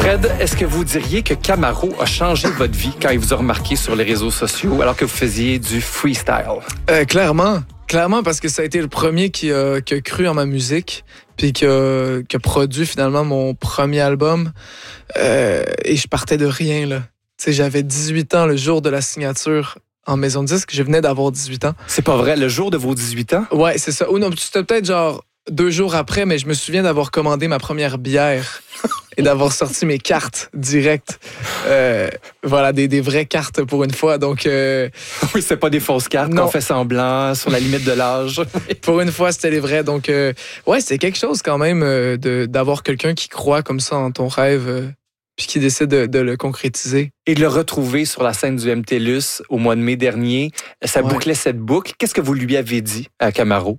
Fred, est-ce que vous diriez que Camaro a changé votre vie quand il vous a remarqué sur les réseaux sociaux alors que vous faisiez du freestyle? Clairement, parce que ça a été le premier qui a cru en ma musique, puis qui a produit finalement mon premier album. Et je partais de rien, là. Tu sais, j'avais 18 ans le jour de la signature en maison de disque. Je venais d'avoir 18 ans. C'est pas vrai, le jour de vos 18 ans? Ouais, c'est ça. Ou non, c'était peut-être genre 2 jours après, mais je me souviens d'avoir commandé ma première bière et d'avoir sorti mes cartes directes. Voilà, des vraies cartes pour une fois. Donc, oui, c'est pas des fausses cartes qu'on fait semblant sur la limite de l'âge. Pour une fois, c'était les vrais. Donc, ouais, c'est quelque chose quand même d'avoir quelqu'un qui croit comme ça en ton rêve puis qui décide de le concrétiser. Et de le retrouver sur la scène du MTLUS au mois de mai dernier, ça bouclait cette boucle. Qu'est-ce que vous lui avez dit à Camaro?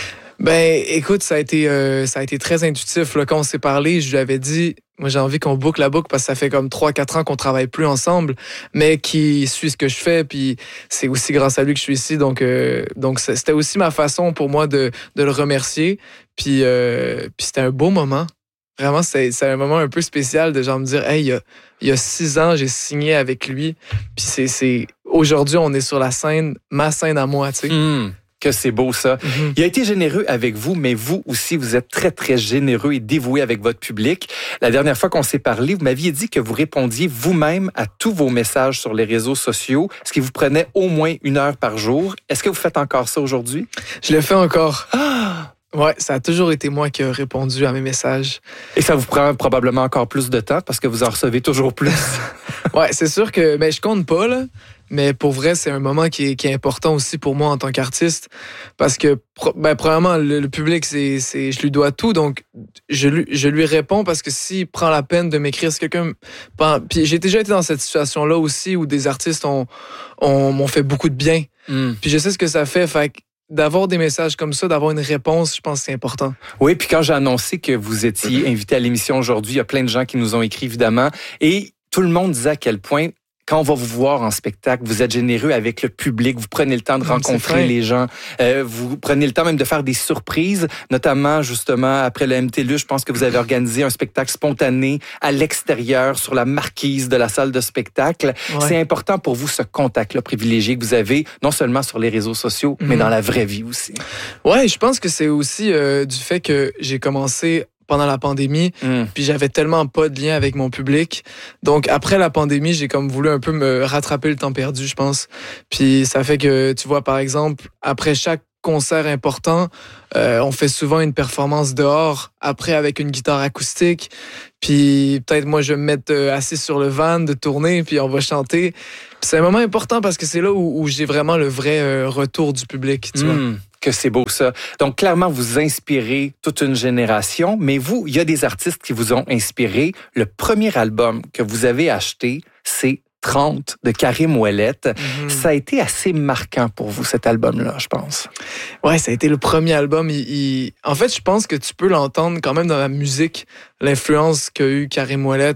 Ben, écoute, ça a été très intuitif. Là, quand on s'est parlé, je lui avais dit, moi, j'ai envie qu'on boucle la boucle parce que ça fait comme 3-4 ans qu'on travaille plus ensemble, mais qui suit ce que je fais, puis c'est aussi grâce à lui que je suis ici. Donc c'était aussi ma façon pour moi de le remercier. Puis c'était un beau moment. Vraiment, c'est un moment un peu spécial de genre me dire, hey, il y a 6 ans, j'ai signé avec lui. Puis c'est aujourd'hui, on est sur la scène, ma scène à moi, tu sais. Que c'est beau, ça. Mm-hmm. Il a été généreux avec vous, mais vous aussi, vous êtes très, très généreux et dévoué avec votre public. La dernière fois qu'on s'est parlé, vous m'aviez dit que vous répondiez vous-même à tous vos messages sur les réseaux sociaux, ce qui vous prenait au moins 1 heure par jour. Est-ce que vous faites encore ça aujourd'hui? Je le fais encore. Ouais, ça a toujours été moi qui ai répondu à mes messages. Et ça vous prend probablement encore plus de temps parce que vous en recevez toujours plus. Ouais, c'est sûr que je compte pas, là. Mais pour vrai, c'est un moment qui est important aussi pour moi en tant qu'artiste. Parce que, premièrement, le public, je lui dois tout. Donc, je lui réponds parce que s'il prend la peine de m'écrire, si quelqu'un... Puis j'ai déjà été dans cette situation-là aussi où des artistes m'ont fait beaucoup de bien. Puis je sais ce que ça fait. Fait que d'avoir des messages comme ça, d'avoir une réponse, je pense que c'est important. Oui, puis quand j'ai annoncé que vous étiez invité à l'émission aujourd'hui, il y a plein de gens qui nous ont écrit, évidemment. Et tout le monde disait à quel point, quand on va vous voir en spectacle, vous êtes généreux avec le public, vous prenez le temps de rencontrer les gens, vous prenez le temps même de faire des surprises, notamment justement après le MTLUS, je pense que vous avez organisé un spectacle spontané à l'extérieur sur la marquise de la salle de spectacle. Ouais. C'est important pour vous ce contact-là privilégié que vous avez, non seulement sur les réseaux sociaux, mais dans la vraie vie aussi. Ouais, je pense que c'est aussi du fait que j'ai commencé pendant la pandémie, puis j'avais tellement pas de lien avec mon public. Donc, après la pandémie, j'ai comme voulu un peu me rattraper le temps perdu, je pense. Puis ça fait que, tu vois, par exemple, après chaque concert important, on fait souvent une performance dehors, après avec une guitare acoustique. Puis peut-être moi, je vais me mettre assis sur le van de tournée, puis on va chanter. Puis c'est un moment important parce que c'est là où j'ai vraiment le vrai retour du public, tu vois. Que c'est beau ça. Donc, clairement, vous inspirez toute une génération, mais vous, il y a des artistes qui vous ont inspiré. Le premier album que vous avez acheté, c'est 30 de Karim Ouellet. Ça a été assez marquant pour vous, cet album-là, je pense. Ouais, ça a été le premier album. En fait, je pense que tu peux l'entendre quand même dans la musique, l'influence qu'a eu Karim Ouellet.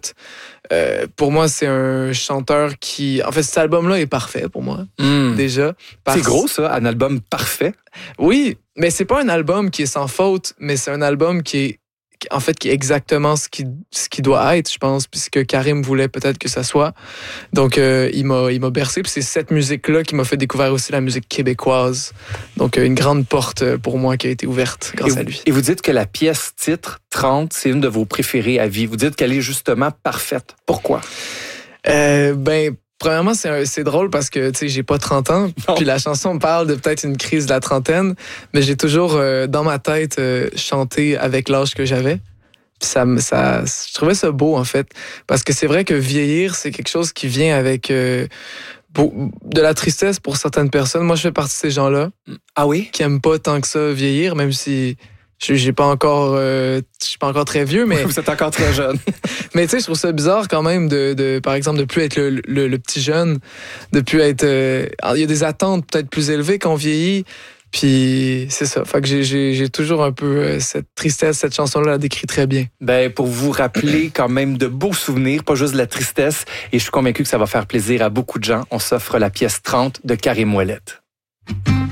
Pour moi, c'est un chanteur qui... En fait, cet album-là est parfait pour moi, déjà. C'est gros, ça, un album parfait. Oui, mais c'est pas un album qui est sans faute, mais c'est un album qui est exactement ce qui doit être, je pense, puisque Karim voulait peut-être que ça soit. Donc, il m'a bercé. Puis c'est cette musique-là qui m'a fait découvrir aussi la musique québécoise. Donc, une grande porte pour moi qui a été ouverte grâce à lui. Et vous dites que la pièce titre 30, c'est une de vos préférées à vie. Vous dites qu'elle est justement parfaite. Pourquoi? Premièrement, c'est drôle parce que, tu sais, j'ai pas 30 ans. Non. Puis la chanson parle de peut-être une crise de la trentaine, mais j'ai toujours, dans ma tête, chanté avec l'âge que j'avais. Puis je trouvais ça beau, en fait. Parce que c'est vrai que vieillir, c'est quelque chose qui vient avec de la tristesse pour certaines personnes. Moi, je fais partie de ces gens-là. Ah oui? Qui aiment pas tant que ça vieillir, même si... Je suis pas encore très vieux, mais... Vous êtes encore très jeune. Mais tu sais, je trouve ça bizarre quand même par exemple, de plus être le petit jeune, de plus être... Il y a des attentes peut-être plus élevées quand on vieillit, puis c'est ça. Fait que j'ai toujours un peu cette tristesse, cette chanson-là la décrit très bien. Pour vous rappeler quand même de beaux souvenirs, pas juste de la tristesse, et je suis convaincu que ça va faire plaisir à beaucoup de gens, on s'offre la pièce 30 de Karim Ouellet.